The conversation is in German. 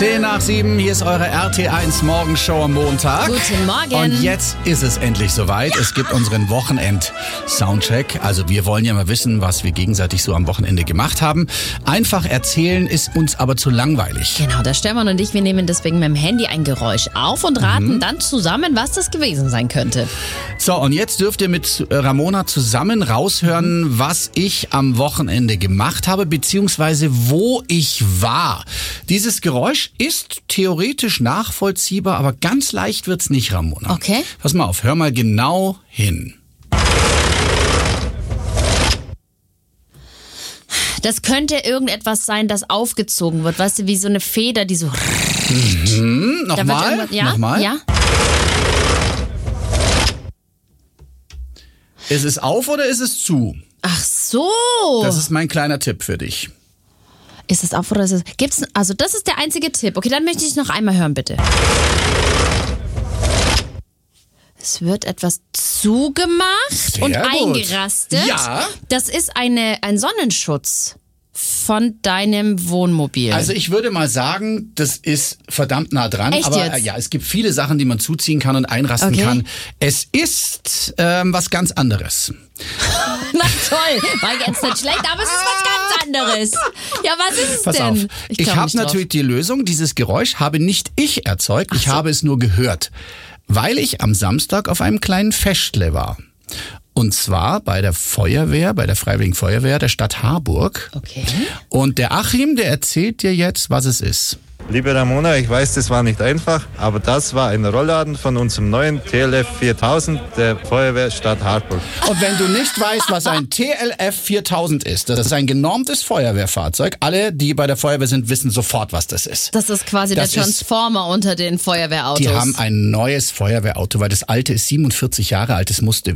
10:10, hier ist eure RT1 Morgenshow am Montag. Guten Morgen. Und jetzt ist es endlich soweit. Es gibt unseren Wochenend-Soundcheck. Also wir wollen ja mal wissen, was wir gegenseitig so am Wochenende gemacht haben. Einfach erzählen ist uns aber zu langweilig. Genau, der Stefan und ich, wir nehmen deswegen mit dem Handy ein Geräusch auf und raten dann zusammen, was das gewesen sein könnte. So, und jetzt dürft ihr mit Ramona zusammen raushören, was ich am Wochenende gemacht habe, beziehungsweise wo ich war. Dieses Geräusch ist theoretisch nachvollziehbar, aber ganz leicht wird's nicht, Ramona. Okay. Pass mal auf, hör mal genau hin. Das könnte irgendetwas sein, das aufgezogen wird. Weißt du, wie so eine Feder, die so... Nochmal? Ja? Nochmal? Ja? Ist es auf oder ist es zu? Ach so. Das ist mein kleiner Tipp für dich. Ist es auf oder ist es... Gibt's... Also das ist der einzige Tipp. Okay, dann möchte ich noch einmal hören, bitte. Es wird etwas zugemacht und Sehr gut. eingerastet. Ja. Das ist ein Sonnenschutz von deinem Wohnmobil. Also ich würde mal sagen, das ist verdammt nah dran. Echt aber jetzt? ja, es gibt viele Sachen, die man zuziehen kann und einrasten Okay. kann. Es ist was ganz anderes. Na toll, war jetzt nicht schlecht, aber es ist was ganz anderes. Ja, was ist es Pass denn? auf, ich glaub habe nicht drauf. natürlich die Lösung. Dieses Geräusch habe nicht ich erzeugt, ich habe es nur gehört, weil ich am Samstag auf einem kleinen Festle war. Und zwar bei der Feuerwehr, bei der Freiwilligen Feuerwehr der Stadt Harburg. Okay. Und der Achim, der erzählt dir jetzt, was es ist. Liebe Ramona, ich weiß, das war nicht einfach, aber das war ein Rollladen von unserem neuen TLF 4000 der Feuerwehr Stadt Harburg. Und wenn du nicht weißt, was ein TLF 4000 ist, das ist ein genormtes Feuerwehrfahrzeug. Alle, die bei der Feuerwehr sind, wissen sofort, was das ist. Das ist quasi Das der ist- Transformer unter den Feuerwehrautos. Die haben ein neues Feuerwehrauto, weil das alte ist 47 Jahre alt, das musste